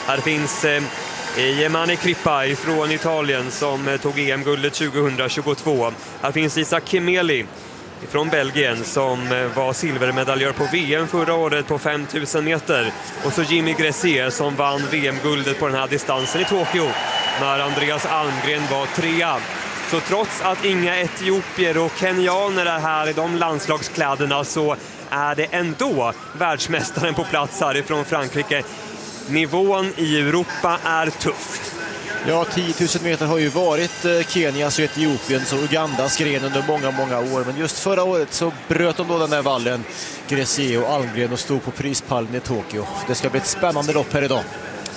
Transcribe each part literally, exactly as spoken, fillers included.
Här finns eh, Jemani Crippa från Italien som eh, tog E M-guldet tjugohundratjugotvå. Här finns Isak Kimeli från Belgien som eh, var silvermedaljör på V M förra året på fem tusen meter. Och så Jimmy Gressier som vann V M-guldet på den här distansen i Tokyo när Andreas Almgren var trea. Så trots att inga etiopier och kenyaner är här i de landslagskläderna så är det ändå världsmästaren på plats härifrån Frankrike. Nivån i Europa är tuff. Ja, tio tusen meter har ju varit Kenias och Etiopiens och Ugandas gren under många, många år. Men just förra året så bröt de då den där vallen, Gressier och Almgren, och stod på prispallen i Tokyo. Det ska bli ett spännande lopp här idag.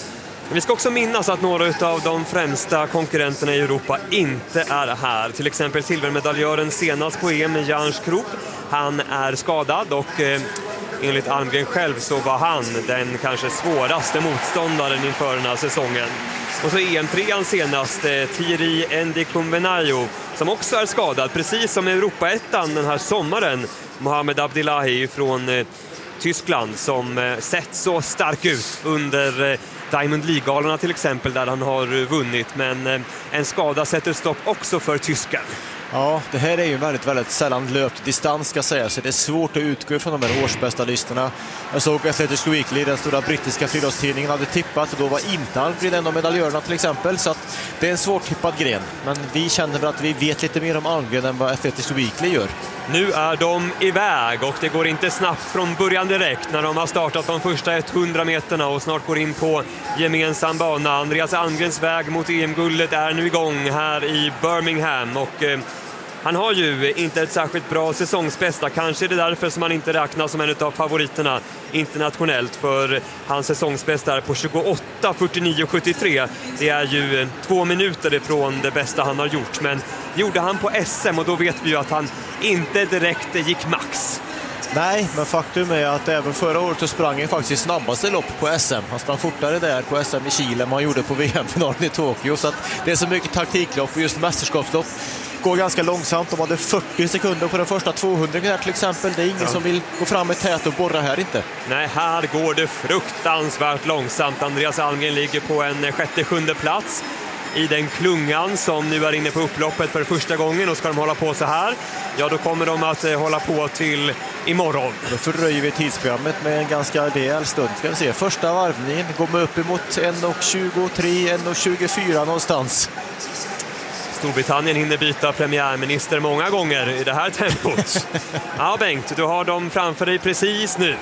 Vi ska också minnas att några av de främsta konkurrenterna i Europa inte är här. Till exempel silvermedaljören senast på E M, Jan Skrup. Han är skadad och eh, enligt Almgren själv så var han den kanske svåraste motståndaren inför den här säsongen. Och så E M-trean senast, eh, Thierry Ndikumbenayo, som också är skadad, precis som Europaettan den här sommaren. Mohamed Abdillahi från eh, Tyskland som eh, sett så stark ut under eh, Diamond League-galorna till exempel, där han har vunnit, men eh, en skada sätter stopp också för tysken. Ja, det här är ju väldigt, väldigt sällan löpt distans ska säga, så det är svårt att utgå från de här årsbästa listorna. Jag såg Athletic Weekly, den stora brittiska friidrottstidningen, hade tippat och då var inte Almgren en av medaljörerna till exempel, så att det är en svårtippad gren. Men vi känner väl att vi vet lite mer om Almgren än vad Athletic Weekly gör. Nu är de iväg och det går inte snabbt från början direkt när de har startat de första hundra meterna och snart går in på gemensam bana. Andreas Almgrens väg mot E M-guldet är nu igång här i Birmingham och eh, han har ju inte ett särskilt bra säsongsbästa. Kanske är det därför som han inte räknas som en av favoriterna internationellt, för hans säsongsbästa är på tjugoåtta fyrtionio sjuttiotre. Det är ju två minuter ifrån det bästa han har gjort, men gjorde han på S M och då vet vi ju att han inte direkt gick max. Nej, men faktum är att även förra året så sprang han faktiskt snabbaste lopp på S M. Han sprang fortare där på S M i Chile än vad han gjorde på V M-finalen i Tokyo. Så att det är så mycket taktiklopp och just mästerskapslopp går ganska långsamt. De hade fyrtio sekunder på den första tvåhundra här till exempel. Det är ingen ja. som vill gå fram med tät och borra här inte. Nej, här går det fruktansvärt långsamt. Andreas Almgren ligger på en sjätte sjunde plats i den klungan som nu är inne på upploppet för första gången, och ska de hålla på så här, ja då kommer de att eh, hålla på till imorgon. Då förröjer vi tidsprogrammet med en ganska rejäl stund. Ska vi se, första varvningen går med upp emot en tjugotre, en tjugofyra någonstans. Storbritannien hinner byta premiärminister många gånger i det här tempot. Ja, Bengt, du har dem framför dig precis nu.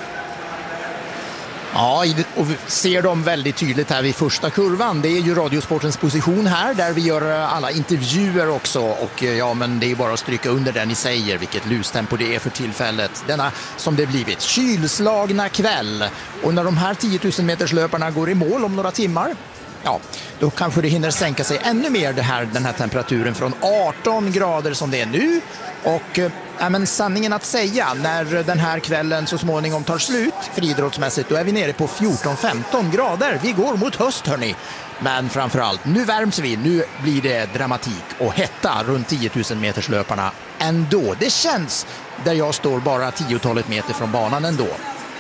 Ja, och vi ser dem väldigt tydligt här vid första kurvan. Det är ju Radiosportens position här där vi gör alla intervjuer också. Och ja, men det är bara att stryka under det ni säger, vilket lustempo det är för tillfället. Denna, som det blivit, kylslagna kväll. Och när de här tio tusen meters löparna går i mål om några timmar, ja, då kanske det hinner sänka sig ännu mer det här, den här temperaturen från arton grader som det är nu. Och ja, men sanningen att säga, när den här kvällen så småningom tar slut friidrottsmässigt, då är vi nere på fjorton femton grader. Vi går mot höst, hörni. Men framförallt, nu värms vi. Nu blir det dramatik och hetta runt tio tusen meters löparna ändå. Det känns där jag står bara tiotalet meter från banan ändå.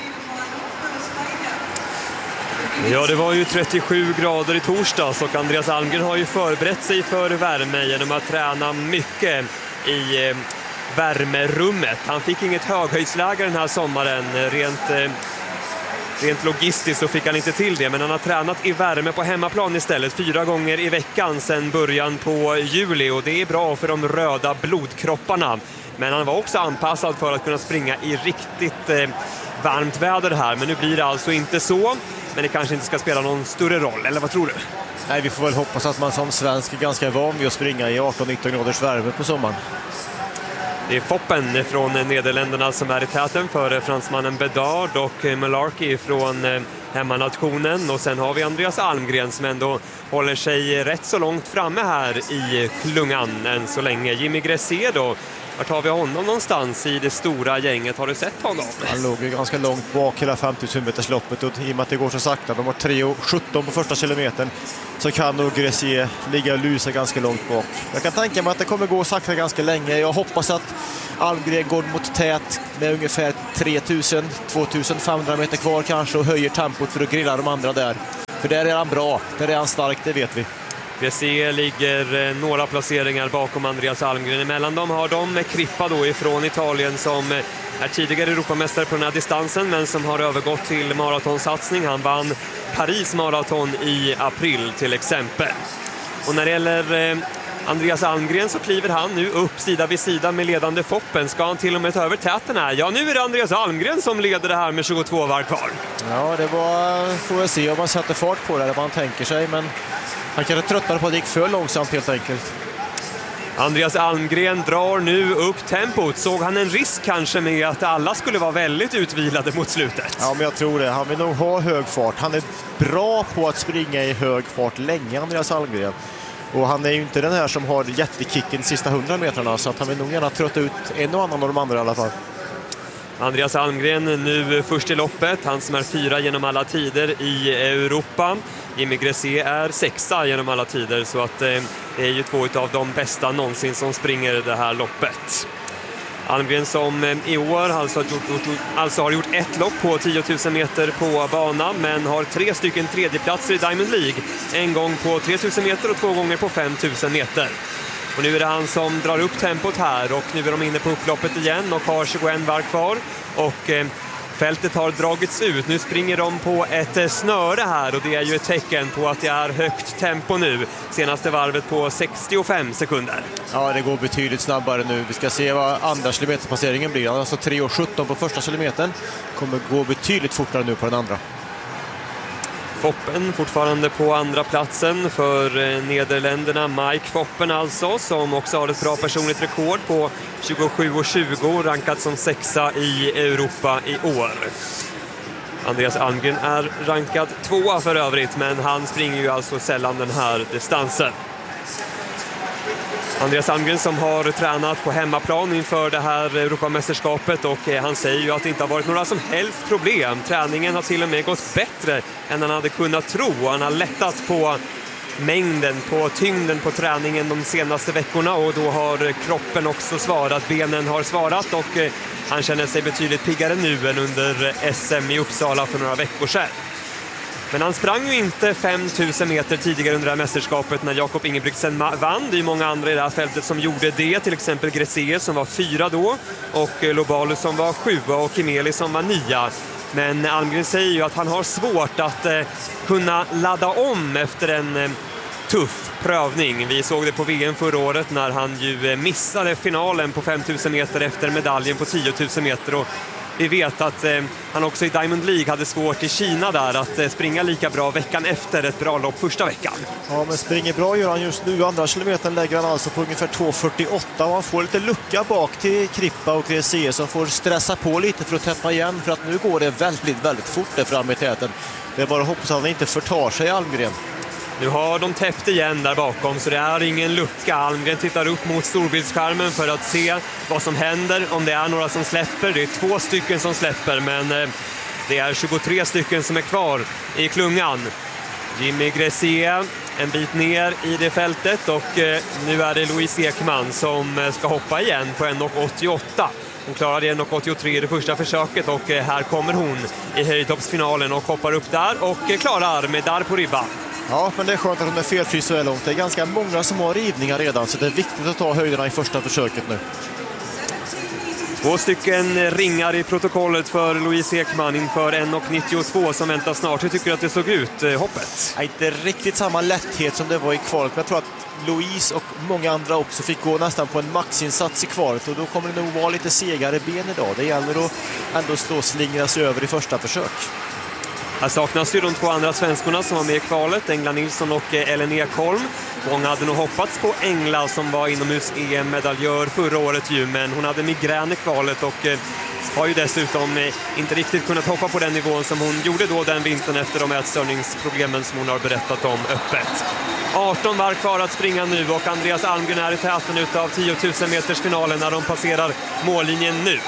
Ja, det var ju trettiosju grader i torsdags och Andreas Almgren har ju förberett sig för värme genom att träna mycket i eh, värmerummet. Han fick inget höghöjdsläge den här sommaren. Rent, eh, rent logistiskt så fick han inte till det, men han har tränat i värme på hemmaplan istället fyra gånger i veckan sedan början på juli, och det är bra för de röda blodkropparna. Men han var också anpassad för att kunna springa i riktigt eh, varmt väder här, men nu blir det alltså inte så. Men det kanske inte ska spela någon större roll, eller vad tror du? Nej, vi får väl hoppas att man som svensk är ganska van vid att springa i arton nitton graders värme på sommaren. Det är Foppen från Nederländerna som är i täten för fransmannen Bedard och Malarkey från hemmanationen. Och sen har vi Andreas Almgren som ändå håller sig rätt så långt framme här i klungan än så länge. Jimmy Gressier då, vart har vi honom någonstans i det stora gänget? Har du sett honom? Han låg ju ganska långt bak hela femtusen meters loppet, och i och med att det går så sakta, de har tre sjutton på första kilometern, så kan nog Gressier ligga och lusa ganska långt bak. Jag kan tänka mig att det kommer gå sakta ganska länge. Jag hoppas att Almgren går mot tät med ungefär tre tusen till två tusen femhundra meter kvar kanske och höjer tempot för att grilla de andra där. För där är han bra, där är han stark, det vet vi. Gressier ligger några placeringar bakom Andreas Almgren. Emellan dem har de Crippa då ifrån Italien som är tidigare Europamästare på den här distansen men som har övergått till maratonsatsning. Han vann Paris maraton i april till exempel. Och när det gäller Andreas Almgren så kliver han nu upp sida vid sida med ledande Foppen. Ska han till och med ta över täten här? Ja, nu är det Andreas Almgren som leder det här med tjugotvå varv kvar. Ja, det var, får jag se om man sätter fart på det eller vad man tänker sig, men han kanske tröttnar på att det gick för långsamt helt enkelt. Andreas Almgren drar nu upp tempot. Såg han en risk kanske med att alla skulle vara väldigt utvilade mot slutet? Ja, men jag tror det. Han vill nog ha hög fart. Han är bra på att springa i hög fart länge, Andreas Almgren. Och han är ju inte den här som har jättekicken de sista hundra metrarna, så att han vill nog gärna trötta ut en och annan av de andra i alla fall. Andreas Almgren nu först i loppet, han som är fyra genom alla tider i Europa. Jimmy Gressier är sexa genom alla tider, så att eh, det är ju två av de bästa någonsin som springer det här loppet. Almgren som eh, i år alltså, gjort, alltså har gjort ett lopp på tio tusen meter på bana, men har tre stycken tredjeplatser i Diamond League. En gång på tre tusen meter och två gånger på fem tusen meter. Och nu är det han som drar upp tempot här, och nu är de inne på upploppet igen och har tjugoett varv kvar. Och eh, fältet har dragits ut. Nu springer de på ett eh, snöre här, och det är ju ett tecken på att det är högt tempo nu. Senaste varvet på sextiofem sekunder. Ja, det går betydligt snabbare nu. Vi ska se vad andra kilometerpasseringen blir. Alltså tre och sjutton på första kilometern. Kommer gå betydligt fortare nu på den andra. Foppen fortfarande på andra platsen för eh, Nederländerna. Mike Foppen alltså, som också har ett bra personligt rekord på tjugosju och tjugo, rankat som sexa i Europa i år. Andreas Almgren är rankad tvåa för övrigt, men han springer ju alltså sällan den här distansen. Andreas Almgren som har tränat på hemmaplan inför det här Europamästerskapet, och han säger ju att det inte har varit några som helst problem. Träningen har till och med gått bättre än han hade kunnat tro. Han har lättat på mängden, på tyngden på träningen de senaste veckorna, och då har kroppen också svarat, benen har svarat, och han känner sig betydligt piggare nu än under S M i Uppsala för några veckor sedan. Men han sprang ju inte fem tusen meter tidigare under det här mästerskapet när Jakob Ingebrigtsen vann. Det är många andra i det här fältet som gjorde det. Till exempel Gressier som var fyra då, och Lobalu som var sjua, och Kimeli som var nia. Men Almgren säger ju att han har svårt att eh, kunna ladda om efter en eh, tuff prövning. Vi såg det på V M förra året när han ju eh, missade finalen på fem tusen meter efter medaljen på tio tusen meter, och vi vet att eh, han också i Diamond League hade svårt i Kina där att eh, springa lika bra veckan efter ett bra lopp första veckan. Ja, men springer bra gör han just nu. Andra kilometern lägger han alltså på ungefär två fyrtioåtta, och han får lite lucka bak till Crippa och Gressier som får stressa på lite för att täppa igen, för att nu går det väldigt, väldigt fort där framme i täten. Det är bara att hoppas att han inte förtar sig, Almgren. Nu har de täppt igen där bakom, så det är ingen lucka. Almgren tittar upp mot storbildsskärmen för att se vad som händer, om det är några som släpper. Det är två stycken som släpper, men det är tjugotre stycken som är kvar i klungan. Jimmy Gressier en bit ner i det fältet, och nu är det Louise Ekman som ska hoppa igen på en åttioåtta. Hon klarade en åttiotre i det första försöket, och här kommer hon i höjdhoppsfinalen och hoppar upp där och klarar medalj på ribban. Ja, men det är skönt att hon är felfri så här långt. Det är ganska många som har rivningar redan, så det är viktigt att ta höjderna i första försöket nu. Två stycken ringar i protokollet för Louise Ekman inför en nittiotvå som väntar snart. Hur tycker du att det såg ut, hoppet? Ja, inte riktigt samma lätthet som det var i kvalet, men jag tror att Louise och många andra också fick gå nästan på en maxinsats i kvalet, och då kommer det nog vara lite segare ben idag. Det gäller att ändå stå och slingra sig över i första försök. Här saknas ju de två andra svenskorna som var med i kvalet, Engla Nilsson och Ellen Ekholm. Många hade nog hoppats på Engla som var inomhus-E M-medaljör förra året ju, men hon hade migrän i kvalet och eh, har ju dessutom eh, inte riktigt kunnat hoppa på den nivån som hon gjorde då den vintern efter de ätstörningsproblemen som hon har berättat om öppet. arton var kvar att springa nu, och Andreas Almgren är i täten utav tio tusen meters finalen när de passerar mållinjen nu.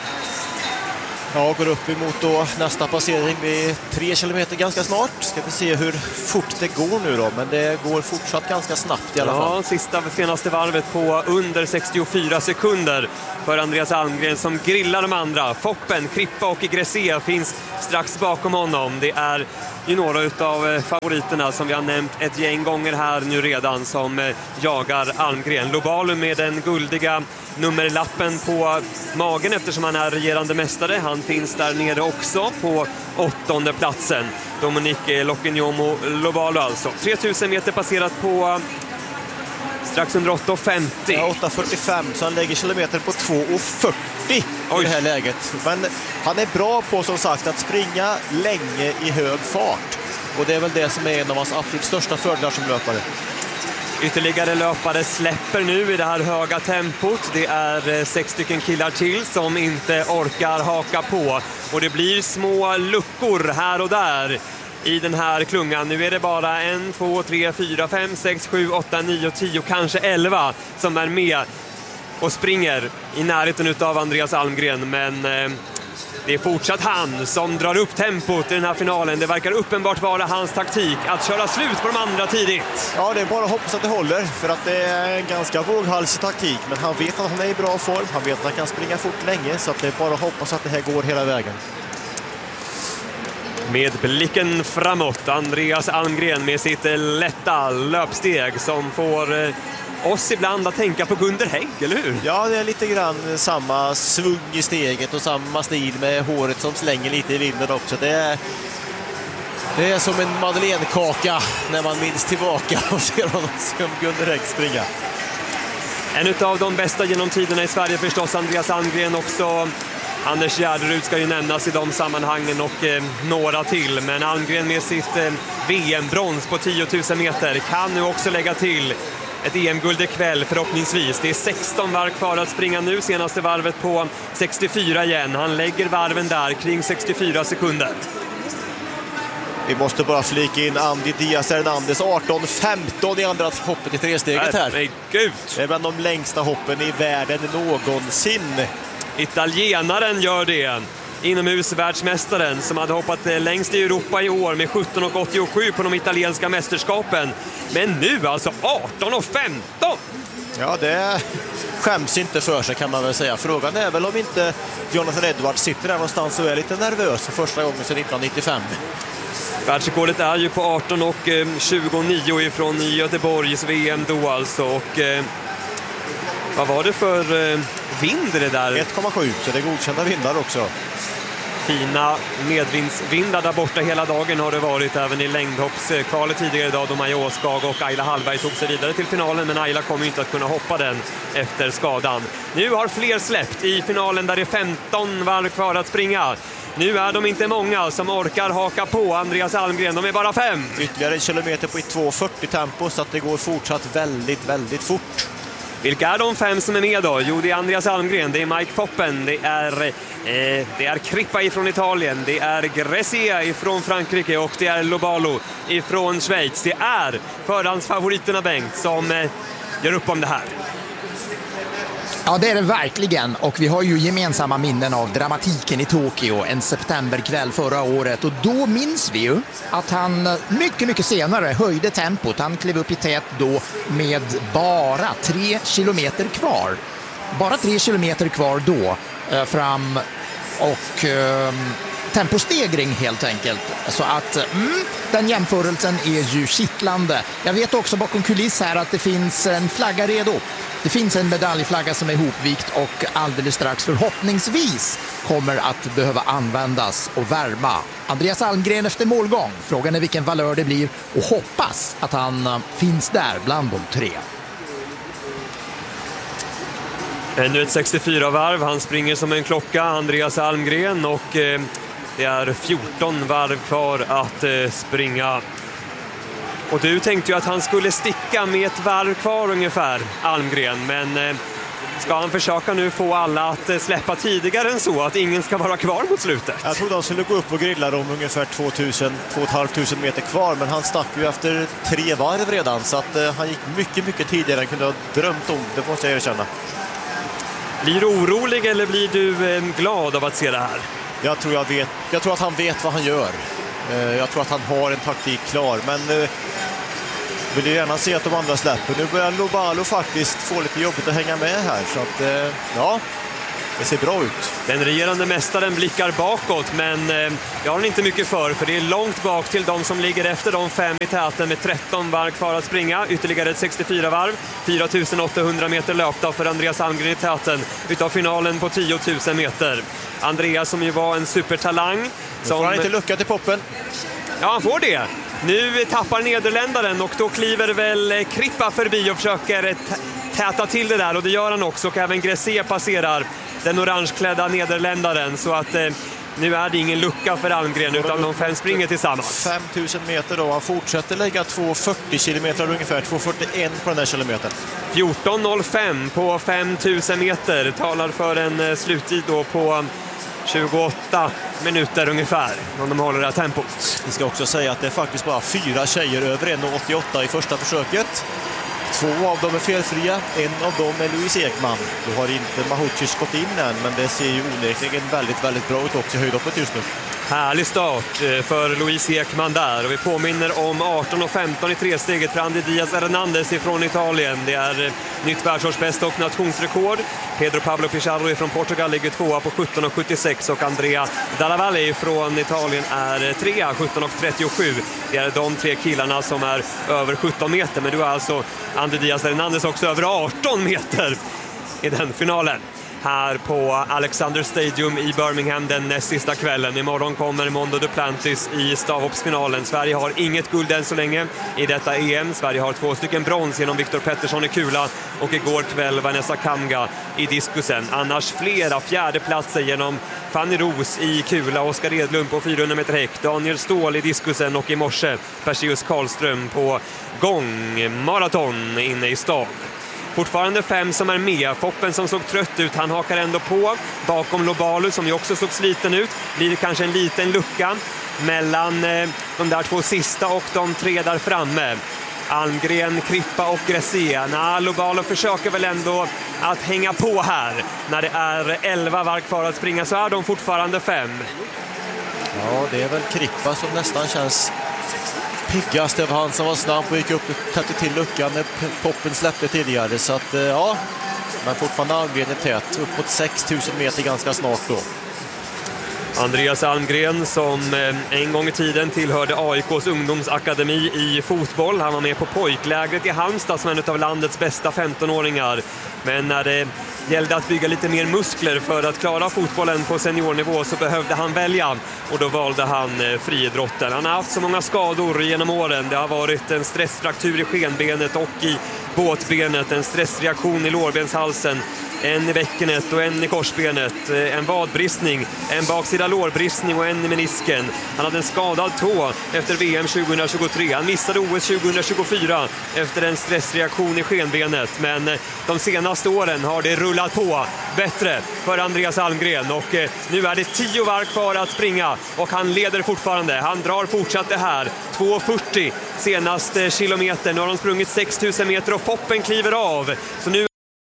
Ja, går upp emot då nästa passering vid tre kilometer ganska snart. Ska vi se hur fort det går nu då, men det går fortsatt ganska snabbt i alla fall. Ja, sista senaste varvet på under sextiofyra sekunder för Andreas Almgren som grillar de andra. Foppen, Crippa och Gressier finns strax bakom honom. Det är ju några av favoriterna som vi har nämnt ett gäng gånger här nu redan som jagar Almgren. Lobalu med den guldiga nummerlappen på magen eftersom han är regerande mästare. Han finns där nere också på åttonde platsen. Dominique Lokinyomo Lobalu alltså. tre tusen meter passerat på strax under åtta femtio. Ja, åtta fyrtiofem, så han lägger kilometer på två fyrtio i det här läget. Men han är bra på, som sagt, att springa länge i hög fart. Och det är väl det som är en av hans absolut största fördelar som löpare. Ytterligare löpare släpper nu i det här höga tempot. Det är sex stycken killar till som inte orkar haka på. Och det blir små luckor här och där i den här klungan. Nu är det bara en, två, tre, fyra, fem, sex, sju, åtta, nio, tio, kanske elva som är med och springer i närheten av Andreas Almgren. Men eh, det är fortsatt han som drar upp tempot i den här finalen. Det verkar uppenbart vara hans taktik att köra slut på de andra tidigt. Ja, det är bara att hoppas att det håller, för att det är en ganska våghalsig taktik. Men han vet att han är i bra form, han vet att han kan springa fort länge, så att det är bara att hoppas att det här går hela vägen. Med blicken framåt, Andreas Almgren med sitt lätta löpsteg som får eh, oss ibland att tänka på Gunder Hägg, eller hur? Ja, det är lite grann samma svung i steget och samma stil med håret som slänger lite i vinden också. Det är, det är som en madeleinekaka när man minns tillbaka och ser honom som Gunder Hägg springa. En av de bästa genom tiderna i Sverige förstås, Andreas Almgren också. Anders Gärderud ska ju nämnas i de sammanhangen och eh, några till. Men Almgren med sitt eh, V M-brons på tio tusen meter kan nu också lägga till ett E M-guld ikväll förhoppningsvis. Det är sexton varv kvar att springa nu, senaste varvet på sextiofyra igen. Han lägger varven där kring sextiofyra sekunder. Vi måste bara flika in Andy Diaz Hernandez arton femton i andra hoppet i tresteget här. Nej, gud. Det är bland de längsta hoppen i världen någonsin. Italienaren gör det. Inomhusvärldsmästaren som hade hoppat längst i Europa i år med sjutton åttiosju på de italienska mästerskapen. Men nu alltså arton femton. Ja, det skäms inte för sig kan man väl säga. Frågan är väl om inte Jonathan Edwards sitter där någonstans och är lite nervös för första gången sedan nittonhundranittiofem. Världsrekordet är ju på arton tjugonio ifrån Göteborgs V M då alltså. Och eh, vad var det för eh, vind det där? ett komma sju, så det är godkända vindar också. Fina medvindsvindar där borta hela dagen har det varit, även i längdhoppskvalet tidigare idag då Maja Åskag och Ayla Hallberg tog sig vidare till finalen, men Ayla kommer inte att kunna hoppa den efter skadan. Nu har fler släppt i finalen där det är femton varv kvar att springa. Nu är de inte många som orkar haka på Andreas Almgren, de är bara fem. Ytterligare en kilometer på två fyrtio tempo, så att det går fortsatt väldigt, väldigt fort. Vilka är de fem som är med då? Jo, det är Andreas Almgren, det är Mike Foppen, det är, eh, det är Crippa ifrån Italien, det är Grecia ifrån Frankrike och det är Lobalu ifrån Schweiz. Det är förhandsfavoriterna, Bengt, som eh, gör upp om det här. Ja, det är det verkligen. Och vi har ju gemensamma minnen av dramatiken i Tokyo en septemberkväll förra året. Och då minns vi ju att han mycket, mycket senare höjde tempot. Han klev upp i tät då med bara tre kilometer kvar. Bara tre kilometer kvar då eh, fram och eh, tempostegring helt enkelt. Så att mm, den jämförelsen är ju kittlande. Jag vet också bakom kuliss här att det finns en flagga redo. Det finns en medaljflagga som är ihopvikt och alldeles strax förhoppningsvis kommer att behöva användas och värma Andreas Almgren efter målgång. Frågan är vilken valör det blir och hoppas att han finns där bland de tre. Ännu ett sextiofyra varv, han springer som en klocka, Andreas Almgren, och eh, det är fjorton varv kvar att eh, springa. Och du tänkte ju att han skulle sticka med ett varv kvar ungefär, Almgren, men eh, ska han försöka nu få alla att eh, släppa tidigare än så, att ingen ska vara kvar mot slutet? Jag trodde han skulle gå upp och grilla dem ungefär tvåtusen till tvåtusen meter kvar, men han stack ju efter tre varv redan, så att eh, han gick mycket, mycket tidigare än kunde ha drömt om, det måste jag erkänna. Blir du orolig eller blir du eh, glad av att se det här? Jag tror, jag, vet, jag tror att han vet vad han gör. Eh, jag tror att han har en taktik klar, men eh, vill ju gärna se att de andra släpper. Nu börjar Lobalu faktiskt få lite jobbigt att hänga med här. Så att, eh, ja, Det ser bra ut. Den regerande mästaren blickar bakåt, men eh, det har han inte mycket för, för det är långt bak till de som ligger efter de fem i täten med tretton varv kvar att springa. Ytterligare ett sextiofyra varv, fyra tusen åttahundra meter löpta för Andreas Almgren i täten utav finalen på tio tusen meter. Andreas som ju var en supertalang. Som... får han inte lucka till poppen. Ja, han får det. Nu tappar nederländaren och då kliver väl Krippa förbi och försöker täta till det där, och det gör han också, och även Gressé passerar den orangeklädda nederländaren, så att eh, nu är det ingen lucka för Almgren utan de fem springer tillsammans. fem tusen meter då, han fortsätter lägga två fyrtio kilometer ungefär, två fyrtioen på den där kilometern. fjorton noll fem på fem tusen meter talar för en eh, sluttid då på tjugoåtta minuter ungefär, om de håller det här tempot. Vi ska också säga att det är faktiskt bara fyra tjejer över en komma åttioåtta i första försöket. Två av dem är felfria, en av dem är Louise Ekman. Då har inte Mahucic gått in än, men det ser ju onekligen väldigt, väldigt bra ut också i höjdhoppet just nu. Härlig start för Louise Ekman där, och vi påminner om arton och femton i tresteget för Andy Diaz Hernandez ifrån Italien. Det är nytt världsårsbästa och nationsrekord. Pedro Pablo Pichardo från Portugal ligger tvåa på sjutton och sjuttiosex, och Andrea Dalla Valle från Italien är trea, sjutton och trettiosju. Det är de tre killarna som är över sjutton meter, men du är alltså Andy Diaz Hernandez också över arton meter i den finalen. Här på Alexander Stadium i Birmingham den näst sista kvällen. Imorgon kommer Mondo Duplantis i stavhoppsfinalen. Sverige har inget guld än så länge i detta E M. Sverige har två stycken brons genom Viktor Pettersson i kula och igår kväll Vanessa Kamga i diskusen. Annars flera fjärdeplatser genom Fanny Ros i kula, Oskar Edlund på fyrahundra meter häck, Daniel Ståhl i diskusen och i morse Perseus Karlström på gångmaraton inne i stan. Fortfarande fem som är med. Foppen som såg trött ut, han hakar ändå på. Bakom Lobalu som ju också såg sliten ut. Blir det kanske en liten lucka mellan eh, de där två sista och de tre där framme. Almgren, Krippa och Gressé. Nah, Lobalu försöker väl ändå att hänga på här. När det är elva varv kvar att springa så är de fortfarande fem. Ja, det är väl Krippa som nästan känns piggast. Det var han som var snabb och gick upp och tätte till luckan när poppen släppte tidigare. Så att ja, men fortfarande Almgren är tät. Upp mot sex tusen meter ganska snart då. Andreas Almgren som en gång i tiden tillhörde A I K:s ungdomsakademi i fotboll. Han var med på pojklägret i Halmstad som en av landets bästa femtonåringar. Men när det gällde att bygga lite mer muskler för att klara fotbollen på seniornivå så behövde han välja. Och då valde han friidrotten. Han har haft så många skador genom åren. Det har varit en stressfraktur i skenbenet och i båtbenet, en stressreaktion i lårbenshalsen, en i bäckenet och en i korsbenet, en vadbristning, en baksida lårbristning och en i menisken. Han hade en skadad tå efter V M tjugohundratjugotre. Han missade O S tjugohundratjugofyra efter en stressreaktion i skenbenet. Men de senaste åren har det rullat på bättre för Andreas Almgren. Och nu är det tio varv kvar att springa och han leder fortfarande. Han drar fortsatt det här. två fyrtio senaste kilometer. Nu har de sprungit sex tusen meter och Foppen kliver av. Så nu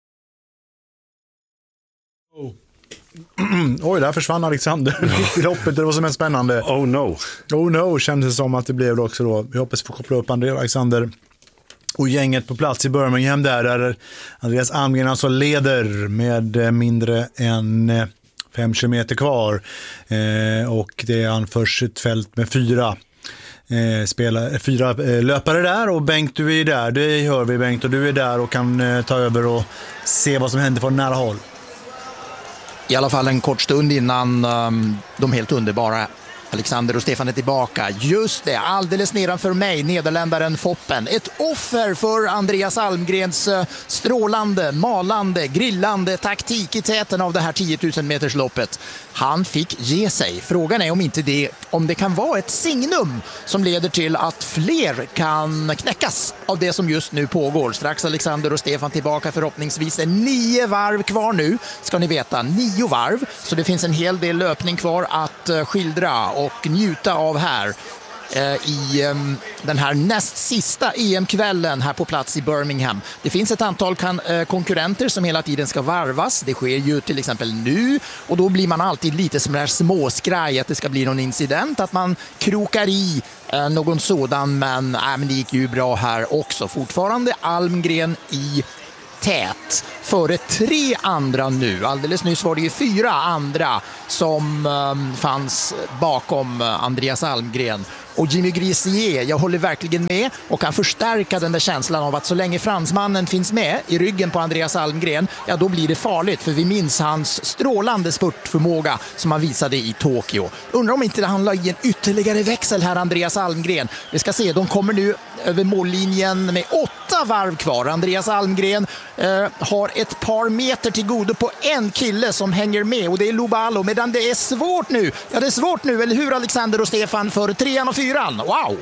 Oj, där försvann Alexander i loppet. Det var som en spännande. Oh no. Oh no, kändes det som att det blev det också då. Vi hoppas få koppla upp Andreas Alexander och gänget på plats i Birmingham där, där Andreas Almgren alltså leder med mindre än fem kilometer kvar. Eh, och det anförs ett fält med fyra Eh, spela, fyra eh, löpare där, och Bengt, du är där, det hör vi Bengt, och du är där och kan eh, ta över och se vad som händer från nära håll. I alla fall en kort stund innan um, de helt underbara Alexander och Stefan är tillbaka. Just det, alldeles nedanför mig, nederländaren Foppen. Ett offer för Andreas Almgrens strålande, malande, grillande taktik i täten av det här tio tusen meters loppet. Han fick ge sig. Frågan är om inte det, om det kan vara ett signum som leder till att fler kan knäckas av det som just nu pågår. Strax Alexander och Stefan tillbaka, förhoppningsvis är nio varv kvar nu, ska ni veta, nio varv. Så det finns en hel del löpning kvar att skildra och njuta av här i den här näst sista E M-kvällen här på plats i Birmingham. Det finns ett antal kan, eh, konkurrenter som hela tiden ska varvas. Det sker ju till exempel nu, och då blir man alltid lite som där småskraj att det ska bli någon incident, att man krokar i eh, någon sådan, men, äh, men det gick ju bra här också. Fortfarande Almgren i tät före tre andra nu. Alldeles nyss var det ju fyra andra som um, fanns bakom uh, Andreas Almgren. Och Jimmy Grisier, jag håller verkligen med och kan förstärka den där känslan av att så länge fransmannen finns med i ryggen på Andreas Almgren, ja då blir det farligt, för vi minns hans strålande spurtförmåga som han visade i Tokyo. Undrar om inte det handlar i en ytterligare växel här, Andreas Almgren. Vi ska se, de kommer nu över mållinjen med åtta varv kvar. Andreas Almgren eh, har ett par meter till godo på en kille som hänger med, och det är Lobalo, medan det är svårt nu. Ja, det är svårt nu, eller hur Alexander och Stefan, för trean och fyran? Wow!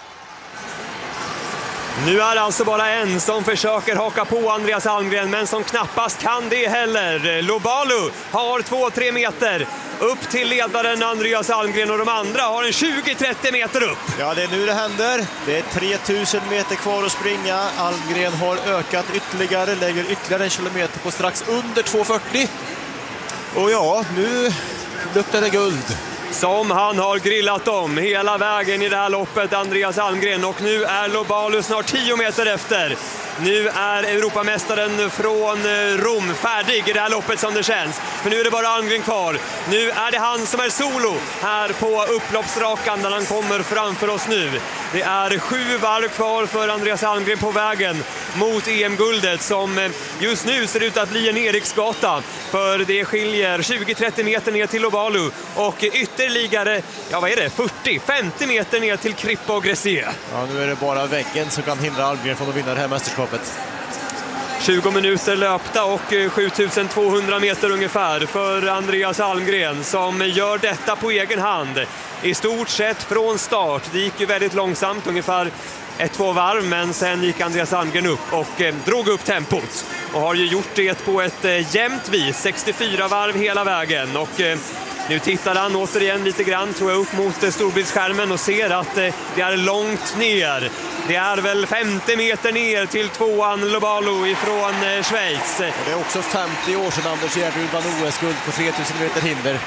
Nu är det alltså bara en som försöker haka på Andreas Almgren, men som knappast kan det heller. Lobalo har två tre meter upp till ledaren Andreas Almgren, och de andra har en tjugo till trettio meter upp. Ja, det är nu det händer. Det är tre tusen meter kvar att springa. Almgren har ökat ytterligare, lägger ytterligare en kilometer på strax under två fyrtio. Och ja, nu luktar det guld. Som han har grillat om hela vägen i det här loppet, Andreas Almgren. Och nu är Lobalo snart tio meter efter. Nu är Europamästaren från Rom färdig i det här loppet som det känns. För nu är det bara Almgren kvar. Nu är det han som är solo här på upploppsrakan där han kommer framför oss nu. Det är sju varv kvar för Andreas Almgren på vägen mot E M-guldet som just nu ser ut att bli en Eriksgata. För det skiljer tjugo till trettio meter ner till Lobalo och ytterligare, ja vad är det, fyrtio till femtio meter ner till Krippa och Gressier. Ja, nu är det bara väggen som kan hindra Almgren från att vinna det här mästerskapet. tjugo minuter löpta och sjutusen tvåhundra meter ungefär för Andreas Almgren som gör detta på egen hand. I stort sett från start. Det gick ju väldigt långsamt, ungefär ett, två varv, men sen gick Andreas Almgren upp och eh, drog upp tempot. Och har ju gjort det på ett eh, jämnt vis, sextiofyra varv hela vägen. Och eh, nu tittar han återigen lite grann, tror jag, upp mot eh, storbildsskärmen och ser att eh, det är långt ner. Det är väl femtio meter ner till tvåan Lobalo ifrån eh, Schweiz. Och det är också femtio år sedan Anders Gärderud vann O S-guld på tre tusen meter hinder.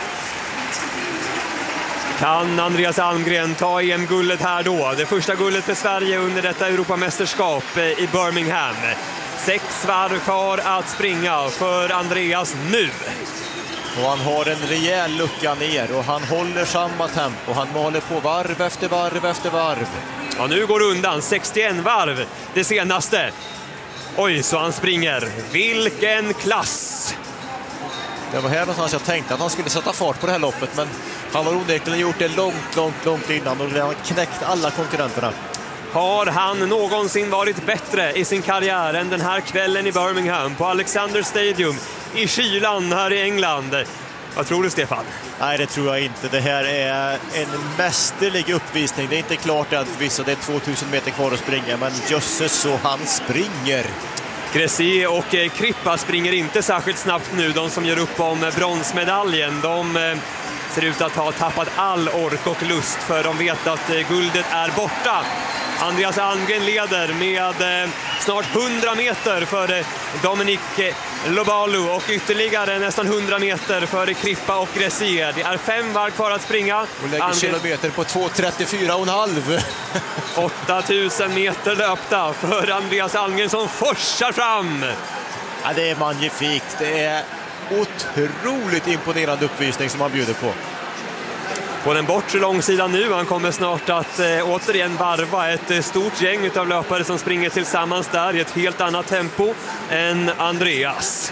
Kan Andreas Almgren ta E M-guldet här då? Det första guldet för Sverige under detta Europamästerskap i Birmingham. Sex varv kvar att springa för Andreas nu. Och han har en rejäl lucka ner och han håller samma tempo. Han maler på varv efter varv efter varv. Ja, nu går undan sextioett varv det senaste. Oj, så han springer. Vilken klass! Det var här någonstans jag tänkte att han skulle sätta fart på det här loppet, men han har onekligen gjort det långt, långt, långt innan och redan knäckt alla konkurrenterna. Har han någonsin varit bättre i sin karriär än den här kvällen i Birmingham på Alexander Stadium i kylan här i England? Vad tror du, Stefan? Nej, det tror jag inte. Det här är en mästerlig uppvisning. Det är inte klart än förvisso, det är tvåtusen meter kvar att springa, men jösses så han springer. Gressier och Krippa springer inte särskilt snabbt nu, de som gör upp om bronsmedaljen. De ser ut att ha tappat all ork och lust, för de vet att guldet är borta. Andreas Almgren leder med snart hundra meter för Dominic Lobalo och ytterligare nästan hundra meter för Krippa och Gressier. Det är fem varv kvar att springa. Och lägger Almgren... kilometer på två trettiofyra och en halv. åtta tusen meter löpta för Andreas Almgren som forsar fram. Ja, det är magnifikt. Det är otroligt imponerande uppvisning som han bjuder på. På den bortre långsidan nu, han kommer snart att eh, återigen varva ett eh, stort gäng av löpare som springer tillsammans där i ett helt annat tempo än Andreas.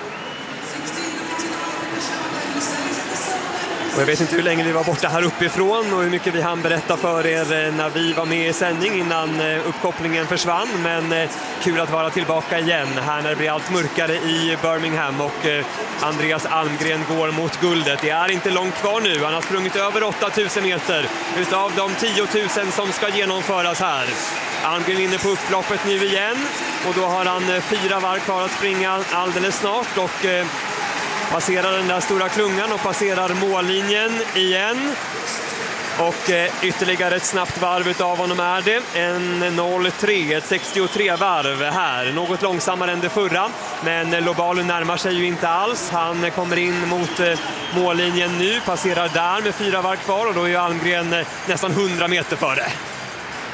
Och jag vet inte hur länge vi var borta här uppifrån och hur mycket vi hann berätta för er när vi var med i sändning innan uppkopplingen försvann. Men kul att vara tillbaka igen här när det blir allt mörkare i Birmingham och Andreas Almgren går mot guldet. Det är inte långt kvar nu. Han har sprungit över åtta tusen meter utav de tio tusen som ska genomföras här. Almgren inne på upploppet nu igen och då har han fyra varv kvar att springa alldeles snart och passerar den där stora klungan och passerar mållinjen igen. Och eh, ytterligare ett snabbt varv utav honom är det. En noll tre, ett sextiotre varv här. Något långsammare än det förra. Men Lobalo närmar sig ju inte alls. Han kommer in mot eh, mållinjen nu. Passerar där med fyra varv kvar och då är ju Almgren eh, nästan hundra meter före.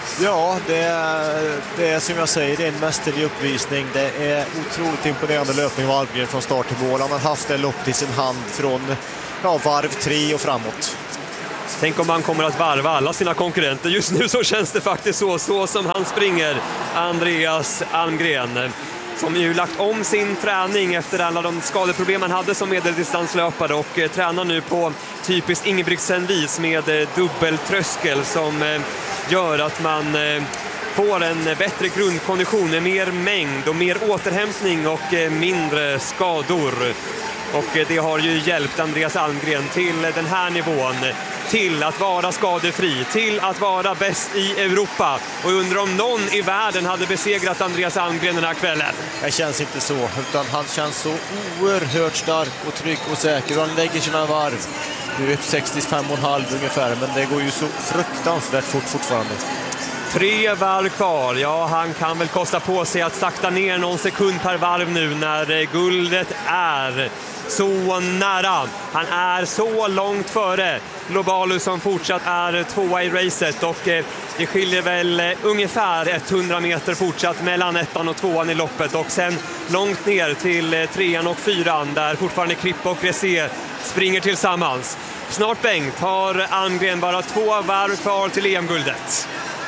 Ja, det är, det är som jag säger, det är en mästerlig uppvisning. Det är otroligt imponerande löpning av Almgren från start till mål. Han har haft det loppet i sin hand från ja, varv tre och framåt. Tänk om han kommer att varva alla sina konkurrenter. Just nu så känns det faktiskt så, så som han springer, Andreas Almgren. Som ju lagt om sin träning efter alla de skadeproblem han hade som medeldistanslöpare och eh, tränar nu på typiskt Ingebrigtsen-vis med eh, dubbeltröskel som eh, gör att man eh, får en bättre grundkondition med mer mängd och mer återhämtning och eh, mindre skador. Och eh, det har ju hjälpt Andreas Almgren till den här nivån, till att vara skadefri, till att vara bäst i Europa. Och undrar om någon i världen hade besegrat Andreas Almgren den här kvällen. Det känns inte så, utan han känns så oerhört stark och trygg och säker. Och han lägger sina varv. Nu är sextiofem och en halv ungefär, men det går ju så fruktansvärt fort fortfarande. Tre varv kvar. Ja, han kan väl kosta på sig att sakta ner någon sekund per varv nu när guldet är så nära. Han är så långt före Lobalu som fortsatt är tvåa i racet och eh, det skiljer väl eh, ungefär hundra meter fortsatt mellan ettan och tvåan i loppet och sen långt ner till eh, trean och fyran där fortfarande Krippa och Gressé springer tillsammans. Snart Bengt har Almgren bara två varv kvar till E M-guldet.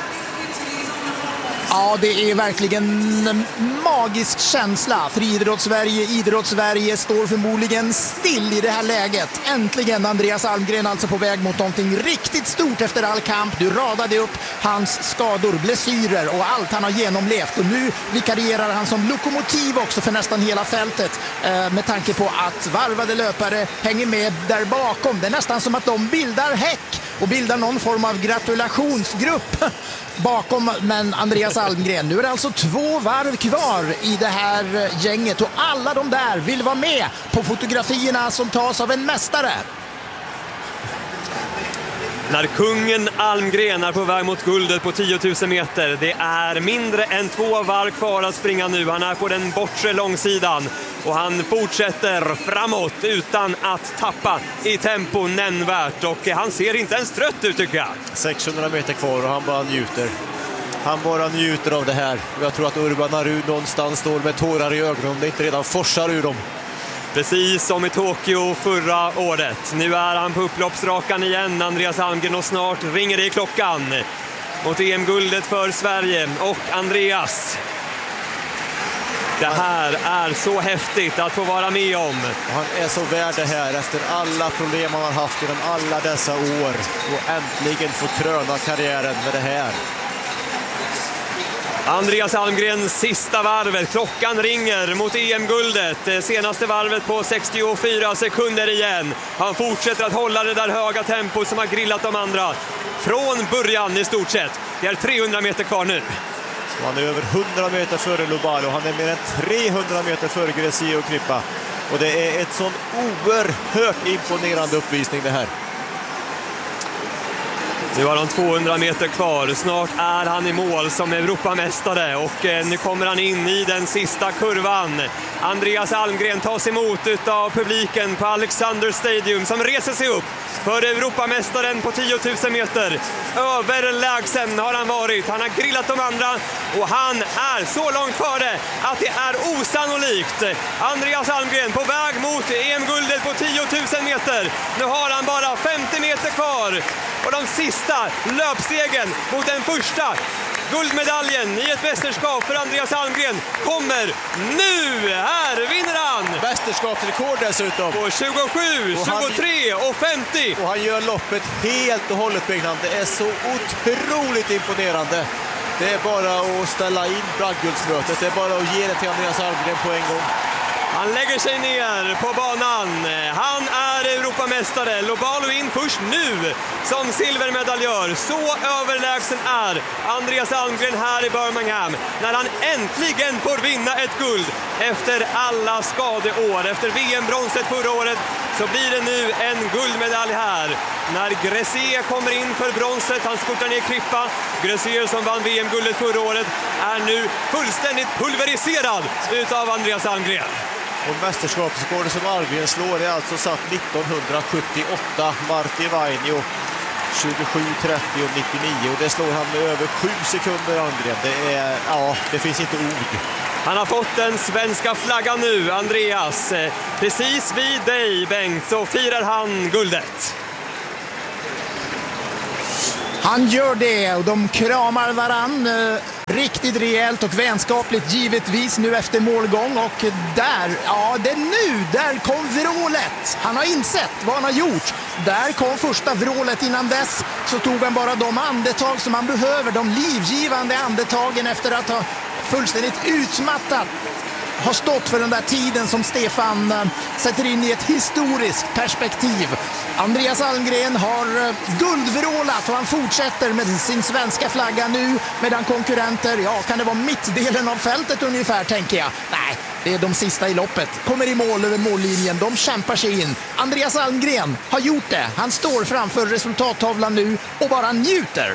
Ja, det är verkligen en magisk känsla för Idrotts-Sverige. Idrotts-Sverige står förmodligen still i det här läget. Äntligen Andreas Almgren alltså på väg mot någonting riktigt stort efter all kamp. Du radade upp hans skador, blessyrer och allt han har genomlevt. Och nu vikarierar han som lokomotiv också för nästan hela fältet. Eh, med tanke på att varvade löpare hänger med där bakom. Det är nästan som att de bildar häck och bildar någon form av gratulationsgrupp bakom, men Andreas Almgren. Nu är det alltså två varv kvar i det här gänget och alla de där vill vara med på fotografierna som tas av en mästare. När kungen Almgren är på väg mot guldet på tio tusen meter. Det är mindre än två varv kvar att springa nu. Han är på den bortre långsidan och han fortsätter framåt utan att tappa i tempo nämnvärt. Och han ser inte ens trött ut tycker jag. sexhundra meter kvar och han bara njuter. Han bara njuter av det här. Jag tror att Urban Aru någonstans står med tårar i ögonen. Det inte redan forsar ur dem. Precis som i Tokyo förra året. Nu är han på upploppsrakan igen, Andreas Almgren, och snart ringer det i klockan mot E M-guldet för Sverige och Andreas. Det här är så häftigt att få vara med om. Han är så värd det här efter alla problem han har haft genom alla dessa år och äntligen få kröna karriären med det här. Andreas Almgrens sista varvet. Klockan ringer mot E M-guldet. Senaste varvet på sextiofyra sekunder igen. Han fortsätter att hålla det där höga tempot som har grillat de andra från början i stort sett. Det är trehundra meter kvar nu. Han är över hundra meter före Lobalu. Han är mer än trehundra meter före Gressé och Krippa. Och det är ett sån oerhört imponerande uppvisning det här. Nu har han tvåhundra meter kvar. Snart är han i mål som Europamästare och nu kommer han in i den sista kurvan. Andreas Almgren tas emot av publiken på Alexander Stadium som reser sig upp för Europamästaren på tio tusen meter. Överlägsen har han varit. Han har grillat de andra och han är så långt före att det är osannolikt. Andreas Almgren på väg mot E M-guldet på tio tusen meter. Nu har han bara femtio meter kvar. Och de sista löpstegen mot den första guldmedaljen i ett mästerskap för Andreas Almgren kommer nu. Här vinner han! Mästerskapsrekord dessutom. På tjugosju, tjugotre och femtio. Och han gör loppet helt och hållet, Bengtsson. Det är så otroligt imponerande. Det är bara att ställa in bragdguldsmötet. Det är bara att ge det till Andreas Almgren på en gång. Han lägger sig ner på banan. Han är Europamästare. Lobalu in först nu som silvermedaljör. Så överlägsen är Andreas Almgren här i Birmingham när han äntligen får vinna ett guld. Efter alla skadeår, efter V M-bronset förra året, så blir det nu en guldmedalj här. När Gressé kommer in för bronset, han skuttar ner Krippa. Gressé som vann V M-guldet förra året är nu fullständigt pulveriserad utav Andreas Almgren. Och mästerskapsrekordet som Almgren slår är alltså satt nittonhundrasjuttioåtta. Martti Vainio tjugosju trettio och nittionio, och det slår han med över sju sekunder, Almgren. Det är, ja, det finns inte ord. Han har fått den svenska flaggan nu, Andreas. Precis vid dig, Bengt, så firar han guldet. Han gör det och de kramar varann eh, riktigt rejält och vänskapligt givetvis nu efter målgång. Och där, ja det är nu, där kom vrålet. Han har insett vad han har gjort. Där kom första vrålet. Innan dess så tog han bara de andetag som han behöver. De livgivande andetagen efter att ha fullständigt utmattat har stått för den där tiden som Stefan äh, sätter in i ett historiskt perspektiv. Andreas Almgren har äh, guldvrålat och han fortsätter med sin svenska flagga nu, medan konkurrenter, ja kan det vara mittdelen av fältet ungefär tänker jag. Nej, det är de sista i loppet. Kommer i mål över mållinjen, de kämpar sig in. Andreas Almgren har gjort det. Han står framför resultattavlan nu och bara njuter.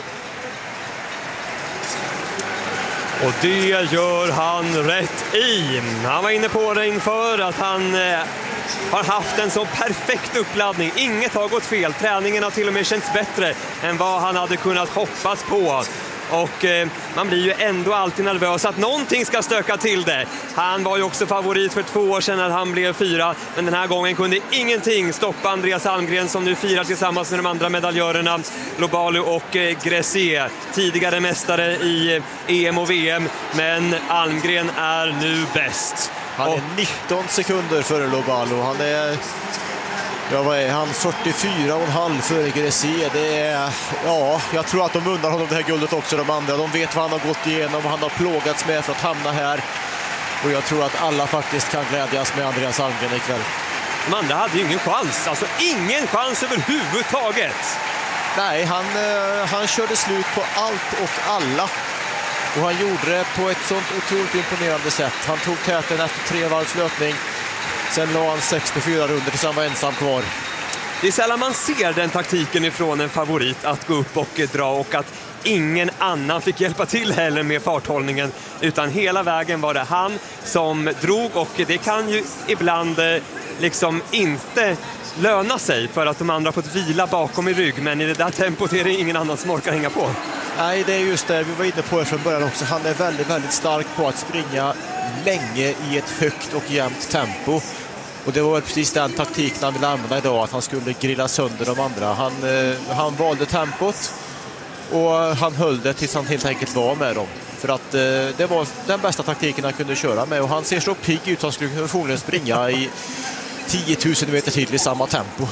Och det gör han rätt i. Han var inne på det inför att han eh, har haft en så perfekt uppladdning. Inget har gått fel. Träningen har till och med känts bättre än vad han hade kunnat hoppas på. Och eh, man blir ju ändå alltid nervös att någonting ska stöka till det. Han var ju också favorit för två år sedan när han blev fyra. Men den här gången kunde ingenting stoppa Andreas Almgren som nu firar tillsammans med de andra medaljörerna Lobalu och eh, Gressier. Tidigare mästare i eh, E M och V M. Men Almgren är nu bäst. Han är nitton sekunder före Lobalu. Han är... Ja, vad är han? fyrtiofyra och en halv före Gressier. Det är, ja, jag tror att de undrar honom det här guldet också, de andra. De vet vad han har gått igenom och han har plågats med för att hamna här. Och jag tror att alla faktiskt kan glädjas med Andreas Almgren ikväll. De andra hade ju ingen chans, alltså ingen chans överhuvudtaget. Nej, han, han körde slut på allt och alla. Och han gjorde det på ett sånt otroligt imponerande sätt. Han tog täten efter tre varvs löpning. Sen la han sextiofyra runder tills han var ensam kvar. Det är sällan man ser den taktiken ifrån en favorit att gå upp och dra och att ingen annan fick hjälpa till heller med farthållningen, utan hela vägen var det han som drog, och det kan ju ibland liksom inte löna sig för att de andra fått vila bakom i rygg, men i det där tempot är det ingen annan som orkar hänga på. Nej, det är just det vi var inne på från början också. Han är väldigt, väldigt stark på att springa länge i ett högt och jämnt tempo. Och det var precis den taktiken han ville använda idag, att han skulle grilla sönder de andra. Han, eh, han valde tempot och han höll det tills han helt enkelt var med dem. För att eh, det var den bästa taktiken han kunde köra med. Och han ser så pigg ut, han skulle förmodligen springa i tio tusen meter till i samma tempo.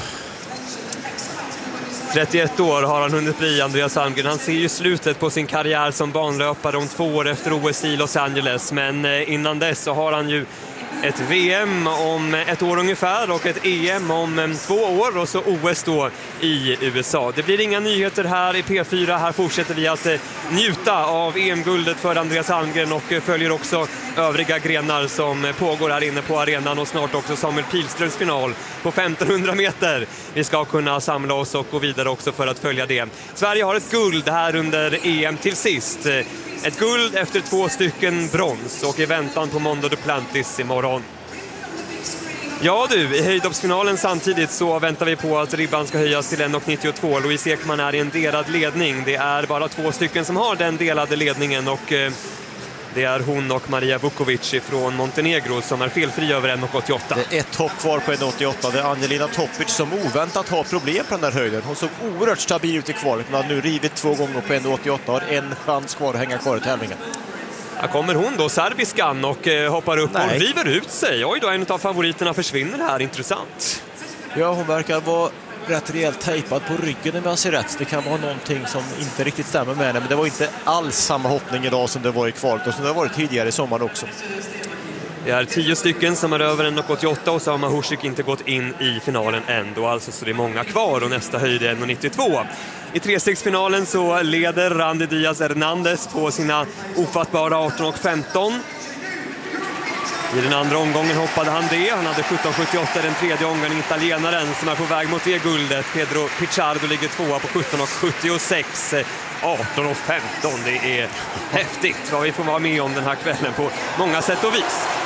trettioett år har han hunnit bli, Andreas Almgren. Han ser ju slutet på sin karriär som banlöpare om två år efter O S i Los Angeles. Men innan dess så har han ju ett V M om ett år ungefär och ett E M om två år och så O S då i U S A. Det blir inga nyheter här i P fyra. Här fortsätter vi att njuta av E M-guldet för Andreas Almgren och följer också övriga grenar som pågår här inne på arenan, och snart också Samuel Pilströms final på femtonhundra meter. Vi ska kunna samla oss och gå vidare också för att följa det. Sverige har ett guld här under E M till sist. Ett guld efter två stycken brons och i väntan på Mondo Duplantis imorgon. Ja du, i höjdhoppsfinalen samtidigt så väntar vi på att ribban ska höjas till en komma nittiotvå. Louise Ekman är i en delad ledning. Det är bara två stycken som har den delade ledningen, och eh, det är hon och Maria Vukovic från Montenegro som är felfri över en komma åttioåtta. Det är ett hopp kvar på en komma åttioåtta. Det är Angelina Topic som oväntat har problem på den där höjden. Hon såg oerhört stabil ut i kvalet, men har nu rivit två gånger på en komma åttioåtta och har en chans kvar att hänga kvar i tävlingen. Här kommer hon då, serbiskan, och eh, hoppar upp. Nej. Och river ut sig. Oj då, en av favoriterna försvinner här. Intressant. Ja, hon verkar vara rätt rejält tejpad på ryggen om jag ser rätt. Det kan vara någonting som inte riktigt stämmer med henne, men det var inte alls samma hoppning idag som det var i kvalet och som det har varit tidigare i sommar också. Det är tio stycken som är över en komma åttioåtta och så har Mahusik inte gått in i finalen ändå, alltså, så det är många kvar, och nästa höjd är en komma nittiotvå. I trestegsfinalen så leder Randy Diaz Hernandez på sina ofattbara arton komma femton. I den andra omgången hoppade han det. Han hade sjutton komma sjuttioåtta. Den tredje omgången italienaren som är på väg mot det guldet. Pedro Pichardo ligger tvåa på sjutton komma sjuttiosex. arton komma femton. Det är häftigt vad vi får vara med om den här kvällen på många sätt och vis.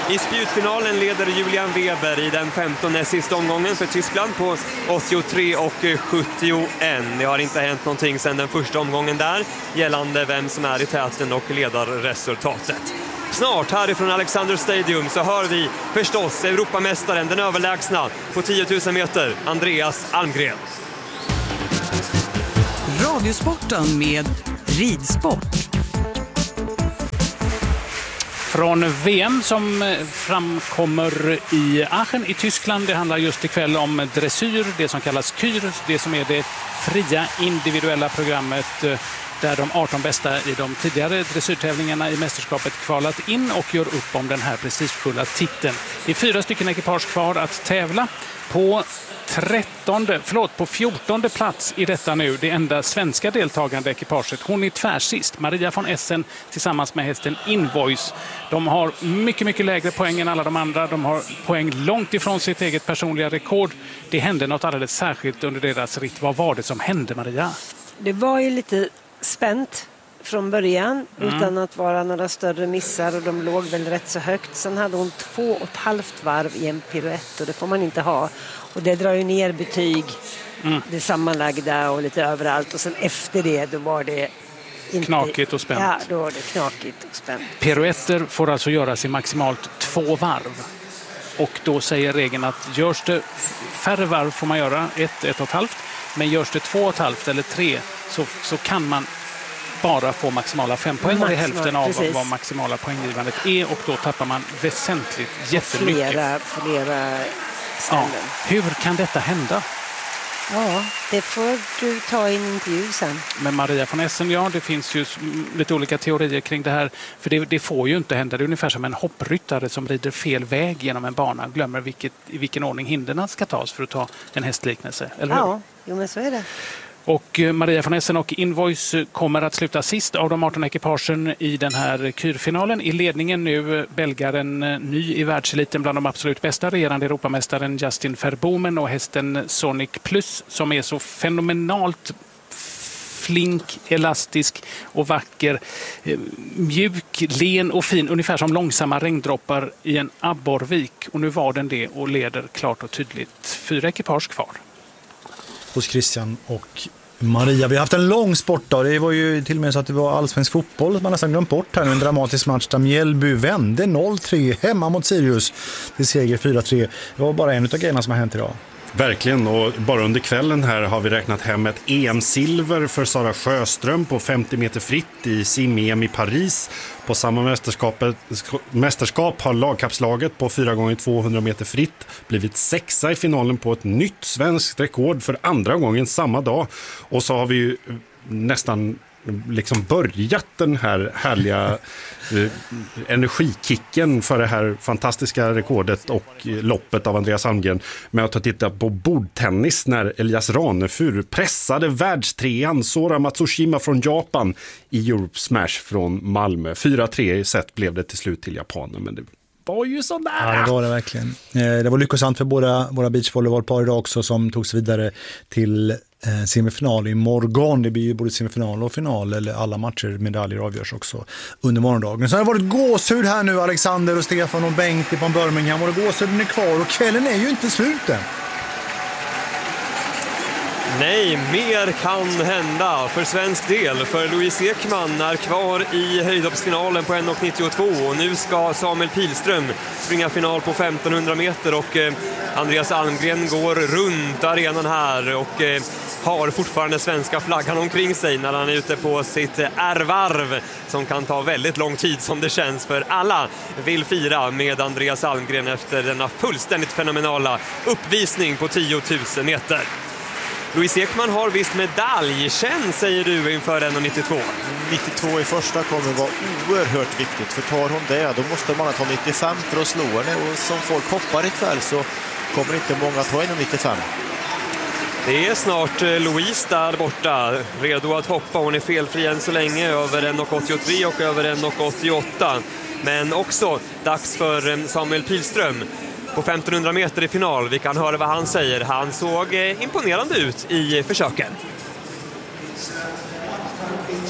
I spjutfinalen leder Julian Weber i den femtonde sista omgången för Tyskland på åttiotre och sjuttioen. Det har inte hänt någonting sedan den första omgången där gällande vem som är i täten och ledarresultatet. Snart härifrån Alexander Stadium så hör vi förstås Europamästaren, den överlägsna på tio tusen meter, Andreas Almgren. Radiosporten med ridsport. Från V M som framkommer i Aachen i Tyskland. Det handlar just ikväll om dressyr, det som kallas kyr, det som är det fria individuella programmet där de arton bästa i de tidigare dressyrtävlingarna i mästerskapet kvalat in och gör upp om den här prestigefulla titeln. Det är fyra stycken ekipage kvar att tävla på. trettonde, förlåt, på fjortonde plats i detta nu, det enda svenska deltagande ekipaget. Hon är tvärsist, Maria von Essen tillsammans med hästen Invoice. De har mycket, mycket lägre poäng än alla de andra. De har poäng långt ifrån sitt eget personliga rekord. Det hände något alldeles särskilt under deras ritt. Vad var det som hände, Maria? Det var ju lite spänt från början mm. utan att vara några större missar och de låg väl rätt så högt. Sen hade hon två och ett halvt varv i en piruett och det får man inte ha. Och det drar ju ner betyg, mm. det sammanlagda och lite överallt. Och sen efter det då var det inte... knakigt och spänt. Ja, då var det knakigt och spänt. Piruetter får alltså göras i maximalt två varv. Och då säger regeln att görs det färre varv får man göra ett, ett och ett halvt. Men görs det två och ett halvt eller tre så, så kan man bara få maximala fem poäng. Maximal, det är hälften av precis. Vad maximala poänggivandet är och då tappar man väsentligt jättemycket. Flera, flera ställen. Ja. Hur kan detta hända? Ja, det får du ta i en intervju sen. Men Maria von Essen, ja, det finns ju lite olika teorier kring det här. För det, det får ju inte hända. Det är ungefär som en hoppryttare som rider fel väg genom en bana. Glömmer vilket, i vilken ordning hinderna ska tas för att ta en hästliknelse. Eller hur? Ja, jo, men så är det. Och Maria von Essen och Invoice kommer att sluta sist av de arton ekipagen i den här kyrfinalen. I ledningen nu belgaren ny i världseliten bland de absolut bästa, regerande Europamästaren Justin Verbomen och hästen Sonic Plus som är så fenomenalt flink, elastisk och vacker, mjuk, len och fin, ungefär som långsamma regndroppar i en abborrvik. Och nu var den det och leder klart och tydligt. Fyra ekipage kvar. Hos Christian och Maria. Vi har haft en lång sportdag. Det var ju till och med så att det var allsvensk fotboll som man nästan glömt bort här. En dramatisk match där Mjällby vände noll tre hemma mot Sirius till seger fyra tre. Det var bara en av grejerna som har hänt idag. Verkligen, och bara under kvällen här har vi räknat hem ett E M-silver för Sara Sjöström på femtio meter fritt i sim-E M i Paris. På samma mästerskapet, mästerskap har lagkapslaget på fyra gånger tvåhundra meter fritt blivit sexa i finalen på ett nytt svenskt rekord för andra gången samma dag. Och så har vi ju nästan liksom börjat den här härliga eh, energikicken för det här fantastiska rekordet och loppet av Andreas Almgren med att titta på bordtennis när Elias Ranefur pressade världstrean Sora Matsushima från Japan i Europe Smash från Malmö. fyra tre i set blev det till slut till japanen, men det var ju så nära. Ja, det var det verkligen. Det var lyckosamt för båda våra beachvolleybollpar idag också som togs vidare till semifinal i morgon. Det blir ju både semifinal och final, eller alla matcher, medaljer avgörs också under morgondagen. Så har det varit gåshud här nu, Alexander och Stefan och Bengt från Birmingham, och gåshuden är kvar och kvällen är ju inte slut än. Nej, mer kan hända för svensk del. För Louise Ekman är kvar i höjdhoppsfinalen på en nittiotvå och nu ska Samuel Pilström springa final på femtonhundra meter och eh, Andreas Almgren går runt arenan här och eh, har fortfarande svenska flaggan omkring sig när han är ute på sitt ärvarv som kan ta väldigt lång tid som det känns, för alla vill fira med Andreas Almgren efter denna fullständigt fenomenala uppvisning på tio tusen meter. Louise Ekman har visst medaljkänn, säger du, inför en nittiotvå. nittiotvå i första kommer vara oerhört viktigt, för tar hon det då måste man ta nittiofem för att slå henne, och som folk hoppar ikväll så kommer inte många ta en nittiofem. Det är snart Louise där borta, redo att hoppa. Hon är felfri än så länge över en åttiotre och över en åttioåtta. Men också dags för Samuel Pilström på femtonhundra meter i final. Vi kan höra vad han säger. Han såg imponerande ut i försöken.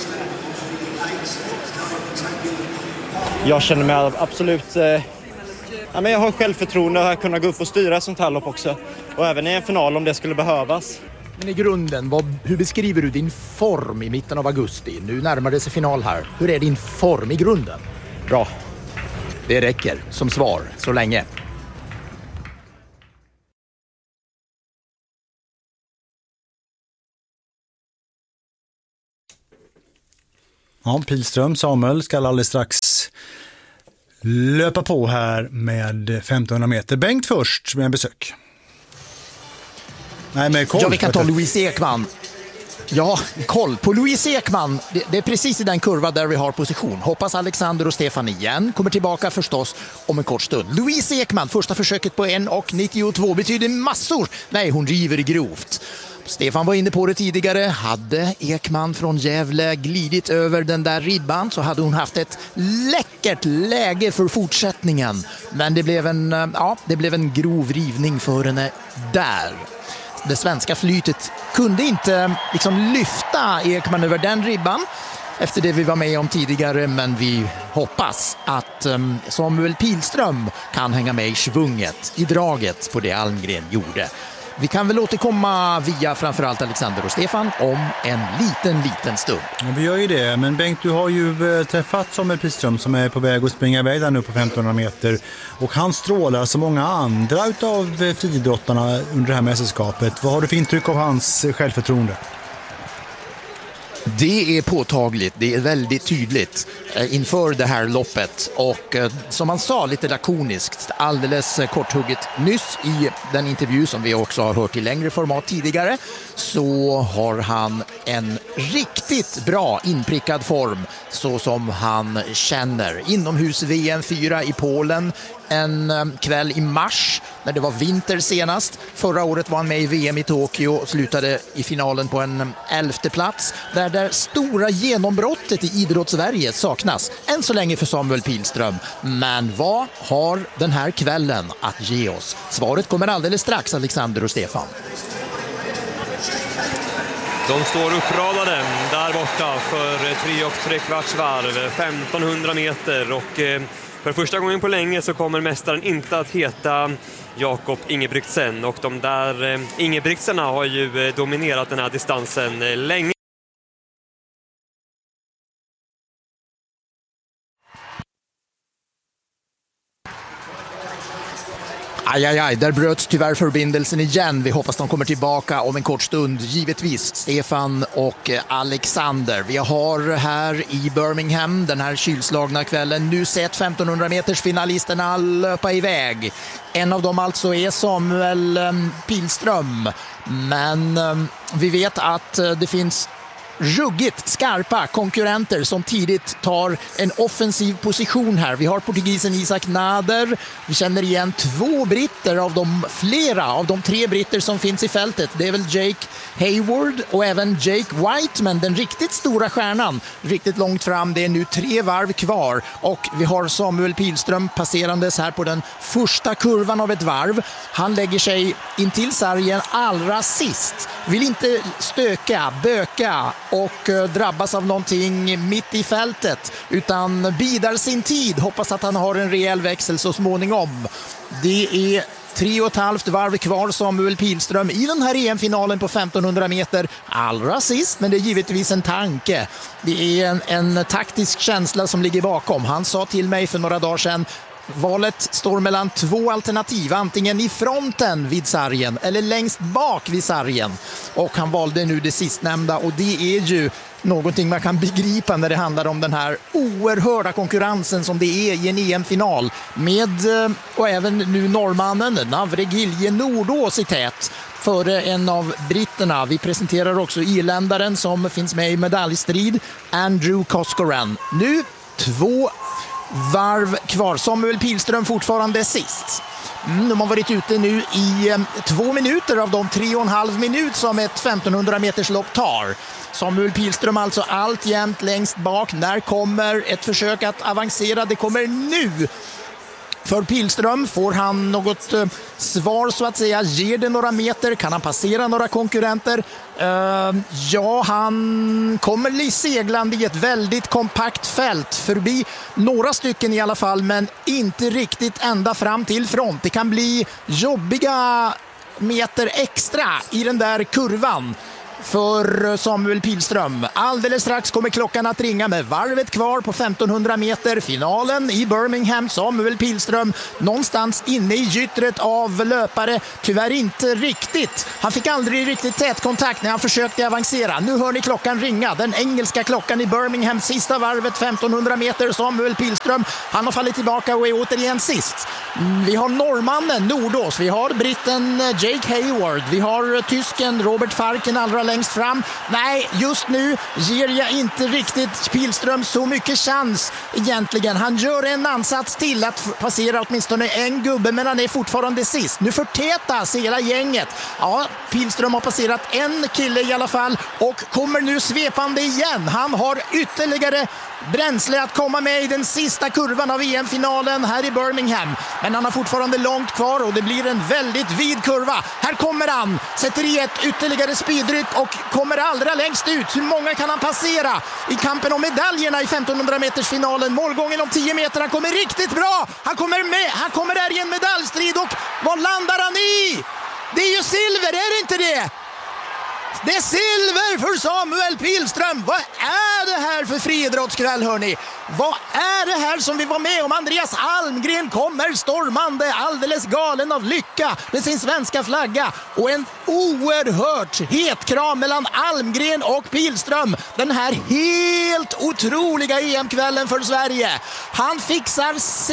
Jag känner mig absolut eh, ja, men jag har självförtroende att kunna gå upp och styra sånt här lopp också. Och även i en final om det skulle behövas. Men i grunden, vad, hur beskriver du din form i mitten av augusti? Nu närmar det sig final här. Hur är din form i grunden? Bra. Det räcker som svar så länge. Ja, Pilström, Samuel ska alldeles strax löpa på här med femtonhundra meter. Bengt först med en besök. Nej, med koll. Ja, vi kan ta Louise Ekman. Ja, koll på Louise Ekman. Det, det är precis i den kurva där vi har position. Hoppas Alexander och Stefan igen. Kommer tillbaka förstås om en kort stund. Louise Ekman, första försöket på en nittiotvå betyder massor. Nej, hon river grovt. Stefan var inne på det tidigare. Hade Ekman från Gävle glidit över den där ribban så hade hon haft ett läckert läge för fortsättningen. Men det blev en, ja, det blev en grov rivning för henne där. Det svenska flytet kunde inte liksom lyfta Ekman över den ribban efter det vi var med om tidigare, men vi hoppas att um, Samuel Pilström kan hänga med i svunget, i draget på det Almgren gjorde. Vi kan väl återkomma via framförallt Alexander och Stefan om en liten, liten stund. Ja, vi gör ju det, men Bengt, du har ju träffat Samuel Pilström som är på väg att springa iväg där nu på femtonhundra meter. Och han strålar som många andra utav friidrottarna under det här mästerskapet. Vad har du för intryck av hans självförtroende? Det är påtagligt, det är väldigt tydligt eh, inför det här loppet och eh, som han sa lite lakoniskt, alldeles eh, korthugget nyss i den intervju som vi också har hört i längre format tidigare, så har han en riktigt bra inprickad form så som han känner. Inomhus-V M fyra i Polen en eh, kväll i mars när det var vinter senast. Förra året var han med i V M i Tokyo och slutade i finalen på en elfte plats där det stora genombrottet i idrotts-Sverige saknas än så länge för Samuel Pilström. Men vad har den här kvällen att ge oss? Svaret kommer alldeles strax, Alexander och Stefan. De står uppradade där borta för tre och tre kvarts varv, femtonhundra meter, och eh, för första gången på länge så kommer mästaren inte att heta Jakob Ingebrigtsen, och de där eh, Ingebrigtsenna har ju eh, dominerat den här distansen eh, länge. Aj, aj, aj, där bröts tyvärr förbindelsen igen. Vi hoppas de kommer tillbaka om en kort stund. Givetvis Stefan och Alexander. Vi har här i Birmingham den här kylslagna kvällen nu sett femtonhundra meters finalisterna löpa iväg. En av dem alltså är Samuel Pilström. Men vi vet att det finns ruggigt skarpa konkurrenter som tidigt tar en offensiv position här. Vi har portugisen Isaac Nader. Vi känner igen två britter av de flera av de tre britter som finns i fältet. Det är väl Jake Hayward och även Jake Whiteman, den riktigt stora stjärnan. Riktigt långt fram. Det är nu tre varv kvar och vi har Samuel Pilström passerandes här på den första kurvan av ett varv. Han lägger sig in till sargen allra sist. Vill inte stöka, böka och drabbas av någonting mitt i fältet, utan bidar sin tid. Hoppas att han har en rejäl växel så småningom. Det är tre och ett halvt varv kvar Samuel Pilström i den här E M-finalen på femtonhundra meter. Allra sist, men det är givetvis en tanke. Det är en, en taktisk känsla som ligger bakom. Han sa till mig för några dagar sedan: valet står mellan två alternativ, antingen i fronten vid sargen eller längst bak vid sargen. Och han valde nu det sistnämnda, och det är ju någonting man kan begripa när det handlar om den här oerhörda konkurrensen som det är i en E M-final. Med, och även nu norrmannen Navre Gilje Nordås i tät före en av britterna. Vi presenterar också irländaren som finns med i medaljstrid, Andrew Coscoran. Nu två varv kvar. Samuel Pilström fortfarande sist. Mm, de har varit ute nu i eh, två minuter av de tre och en halv minut som ett femtonhundra meters lopp tar. Samuel Pilström alltså alltjämt längst bak. När kommer ett försök att avancera? Det kommer nu. för Pihlström. Får han något eh, svar så att säga? Ger det några meter? Kan han passera några konkurrenter? Uh, ja, han kommer seglande i ett väldigt kompakt fält förbi några stycken i alla fall, men inte riktigt ända fram till front. Det kan bli jobbiga meter extra i den där kurvan för Samuel Pihlström. Alldeles strax kommer klockan att ringa med varvet kvar på femtonhundra meter. Finalen i Birmingham. Samuel Pihlström någonstans inne i gyttret av löpare. Tyvärr inte riktigt. Han fick aldrig riktigt tät kontakt när han försökte avancera. Nu hör ni klockan ringa. Den engelska klockan i Birmingham. Sista varvet femtonhundra meter. Samuel Pihlström. Han har fallit tillbaka och är återigen sist. Vi har norrmannen Nordås. Vi har britten Jake Hayward. Vi har tysken Robert Farken allra längst fram. Nej, just nu ger jag inte riktigt Pihlström så mycket chans egentligen. Han gör en ansats till att passera åtminstone en gubbe, men han är fortfarande sist. Nu förtätas hela gänget. Ja, Pihlström har passerat en kille i alla fall och kommer nu svepande igen. Han har ytterligare bränsle att komma med i den sista kurvan av E M-finalen här i Birmingham. Men han har fortfarande långt kvar och det blir en väldigt vid kurva. Här kommer han, sätter i ett ytterligare speedryck och kommer allra längst ut. Hur många kan han passera i kampen om medaljerna i femtonhundra meters finalen? Målgången om tio meter, han kommer riktigt bra. Han kommer med, han kommer där i en medaljstrid och vad landar han i? Det är ju silver, är det inte det? Det är silver för Samuel Pihlström. Vad är det här för friidrottskväll, hörni? Vad är det här som vi var med om? Andreas Almgren kommer stormande, alldeles galen av lycka med sin svenska flagga. Och en oerhört het kram mellan Almgren och Pihlström. Den här helt otroliga E M-kvällen för Sverige. Han fixar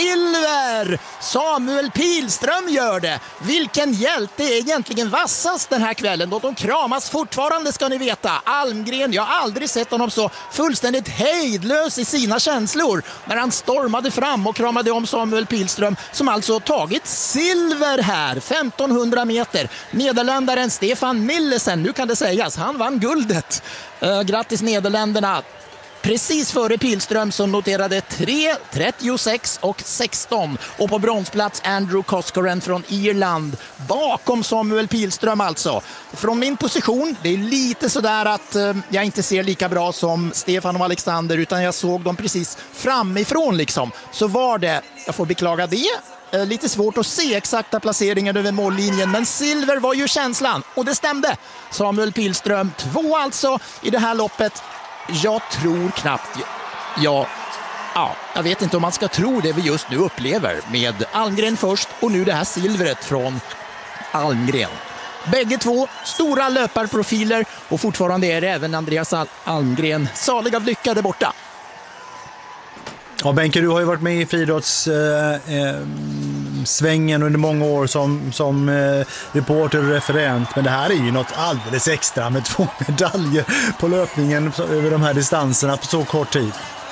silver. Samuel Pihlström gör det. Vilken hjälte är egentligen vassast den här kvällen? Då de kramas fortfarande, ska ni veta. Almgren, jag har aldrig sett honom så fullständigt hejdlös i sina känslor när han stormade fram och kramade om Samuel Pihlström, som alltså tagit silver här, femtonhundra meter. Nederländaren Stefan Nillesen, nu kan det sägas, han vann guldet. Uh, grattis Nederländerna. Precis före Pihlström som noterade tre trettiosex och sexton. Och på bronsplats Andrew Coscoran från Irland. Bakom Samuel Pihlström alltså. Från min position, det är lite sådär att eh, jag inte ser lika bra som Stefan och Alexander, utan jag såg dem precis framifrån liksom. Så var det, jag får beklaga det, eh, lite svårt att se exakta placeringar över mållinjen. Men silver var ju känslan och det stämde. Samuel Pihlström, två alltså i det här loppet. Jag tror knappt, ja, ja, jag vet inte om man ska tro det vi just nu upplever med Almgren först och nu det här silvret från Almgren. Bägge två stora löparprofiler och fortfarande är det även Andreas Almgren salig av lycka där borta. Ja, Benke, du har ju varit med i friidrottssvängen eh, under många år som, som eh, reporter och referent, men det här är ju något alldeles extra med två medaljer på löpningen över de här distanserna på så kort tid.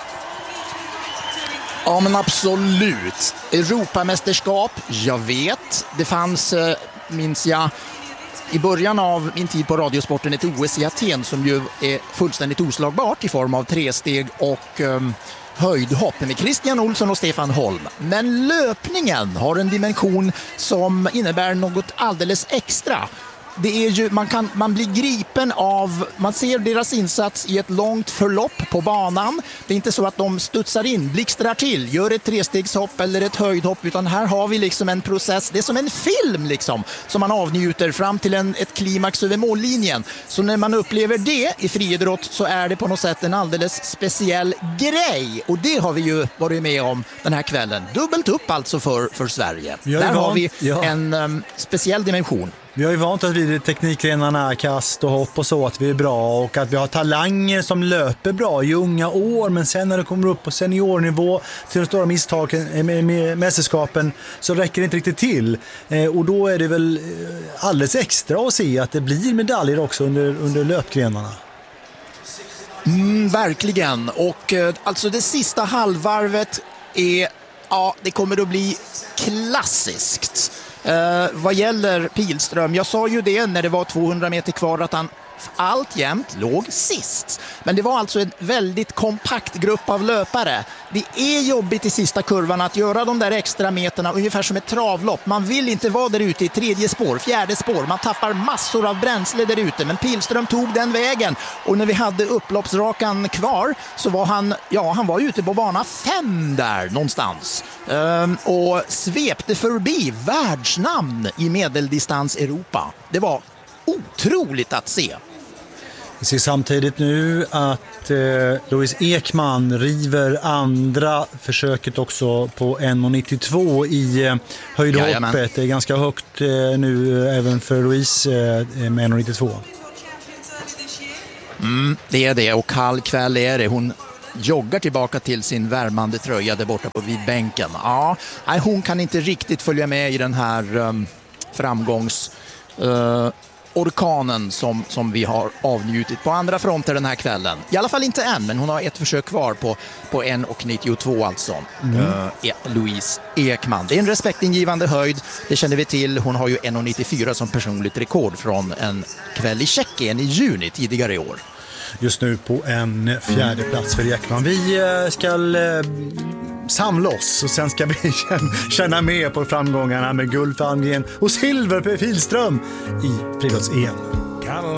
Ja, men absolut. Europamästerskap, jag vet. Det fanns, eh, minns jag, i början av min tid på Radiosporten ett O S i Aten som ju är fullständigt oslagbart i form av tresteg och eh, höjdhopp med Christian Olsson och Stefan Holm. Men löpningen har en dimension som innebär något alldeles extra. Det är ju, man, kan, man blir gripen av, man ser deras insats i ett långt förlopp på banan. Det är inte så att de studsar in, blixtrar till, gör ett trestegshopp eller ett höjdhopp, utan här har vi liksom en process, det är som en film liksom, som man avnjuter fram till en, ett klimax över mållinjen. Så när man upplever det i friidrott så är det på något sätt en alldeles speciell grej. Och det har vi ju varit med om den här kvällen. Dubbelt upp alltså för, för Sverige. Där har vi ja. en um, speciell dimension. Vi har ju vant att vi teknikgrenarna, kast och hopp och så, att vi är bra och att vi har talanger som löper bra i unga år, men sen när det kommer upp på seniornivå till de stora misstagen med, med mästerskapen så räcker det inte riktigt till. Eh, och då är det väl alldeles extra att se att det blir medaljer också under, under löpgrenarna. Mm, verkligen. Och eh, alltså det sista halvvarvet är, ja, det kommer att bli klassiskt. Uh, vad gäller Pihlström, jag sa ju det när det var tvåhundra meter kvar att han alltjämt låg sist. Men det var alltså en väldigt kompakt grupp av löpare. Det är jobbigt i sista kurvan att göra de där extra meterna ungefär som ett travlopp. Man vill inte vara där ute i tredje spår, fjärde spår. Man tappar massor av bränsle där ute, men Pilström tog den vägen. Och när vi hade upploppsrakan kvar så var han, ja, han var ute på bana fem där någonstans. Ehm, och svepte förbi världsnamn i medeldistans Europa. Det var otroligt att se. Vi ser samtidigt nu att eh, Louise Ekman river andra försöket också på en nittiotvå i eh, höjdhoppet. Jajamän. Det är ganska högt eh, nu eh, även för Louise eh, med en nittiotvå. Mm, det är det, och kall kväll är det. Hon joggar tillbaka till sin värmande tröja där borta på vid bänken. Ja, nej, hon kan inte riktigt följa med i den här um, framgångs... Uh, orkanen som, som vi har avnjutit på andra fronter den här kvällen. I alla fall inte än, men hon har ett försök kvar på, på en nittiotvå alltså. Mm. Uh, Louise Ekman. Det är en respektingivande höjd, det känner vi till. Hon har ju en nittiofyra som personligt rekord från en kväll i Tjeckien i juni tidigare i år. Just nu på en fjärde plats för Ekman. Vi ska eh, samla oss och sen ska vi känna med på framgångarna med guld för Almgren och silver för Pilström i friidrotts-E M.